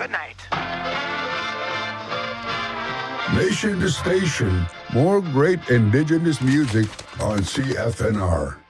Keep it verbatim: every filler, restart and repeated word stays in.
Good night. Nation to station, more great indigenous music on C F N R.